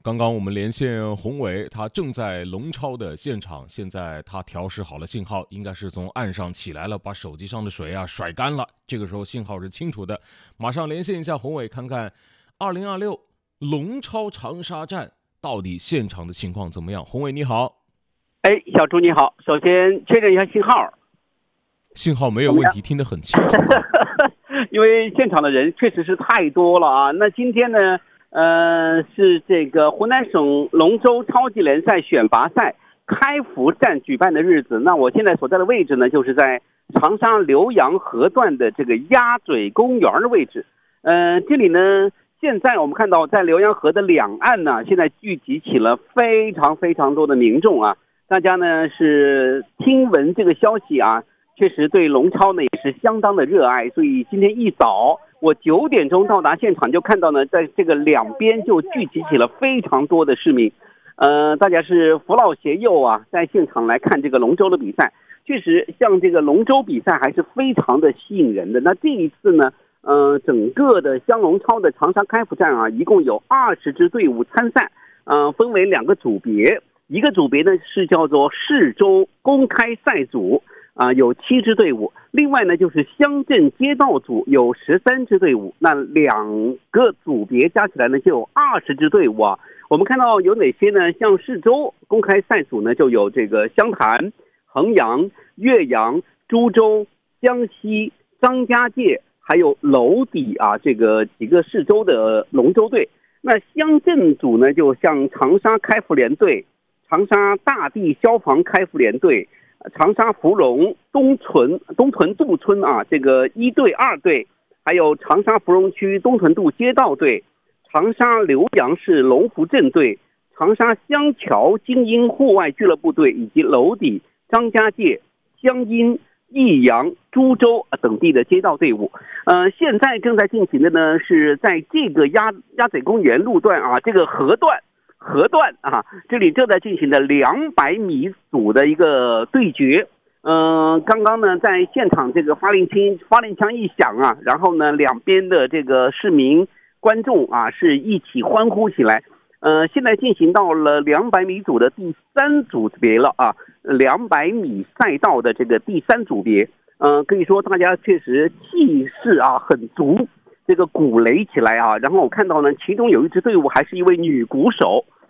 刚刚我们连线宏伟，他正在龙超的现场，现在他调试好了信号，应该是从岸上起来了，把手机上的水甩干了，这个时候信号是清楚的。马上连线一下宏伟，看看2026龙超长沙站到底现场的情况怎么样。宏伟你好。 小朱你好，首先确认一下信号。 信号没有问题，听得很清楚。 因为现场的人确实是太多了啊。那今天呢，是这个湖南省龙舟超级联赛选拔赛开服站举办的日子。那我现在所在的位置呢，就是在长沙浏阳河段的这个鸭嘴公园的位置。这里呢，现在我们看到在浏阳河的两岸呢，现在聚集起了非常非常多的民众啊。大家呢是听闻这个消息啊，确实对龙超呢也是相当的热爱，所以今天一早我9点钟到达现场，就看到呢在这个两边就聚集起了非常多的市民，大家是扶老携幼啊，在现场来看这个龙舟的比赛。确实像这个龙舟比赛还是非常的吸引人的。那这一次呢，整个的湘龙超的长沙开服站啊，一共有20支队伍参赛，分为2个组别。一个组别呢是叫做市州公开赛组，有7支队伍，另外呢就是乡镇街道组有13支队伍，那2个组别加起来呢就有20支队伍啊。我们看到有哪些呢？像市州公开赛组呢就有这个湘潭、衡阳、岳阳、株洲、江西、张家界还有娄底啊，这个几个市州的龙舟队。那乡镇组呢就像长沙开服联队、长沙大地消防开服联队、长沙芙蓉、东屯杜村啊，这个1队、2队，还有长沙芙蓉区东屯渡街道队、长沙浏阳市龙福镇队、长沙湘桥精英户外俱乐部队，以及娄底、张家界、江阴、益阳、株洲等地的街道队伍。现在正在进行的呢是在这个鸭嘴公园路段啊，这个河段啊，这里正在进行的200米组的一个对决。刚刚呢在现场这个发令枪一响啊，然后呢两边的这个市民观众啊是一起欢呼起来。现在进行到了200米组的第3组别了啊，200米赛道的这个第3组别。可以说大家确实气势啊很足，这个鼓擂起来啊。然后我看到呢，其中有一支队伍还是一位女鼓手